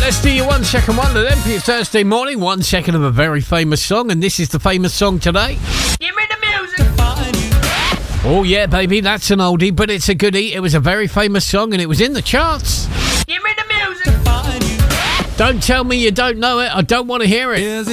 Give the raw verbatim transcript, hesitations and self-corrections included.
Let's do your one second wonder then for your Thursday morning. One second of a very famous song, and this is the famous song today. Give me the music. Oh yeah, baby, that's an oldie, but it's a goodie. It was a very famous song, and it was in the charts. Give me the music. Don't tell me you don't know it. I don't want to hear it.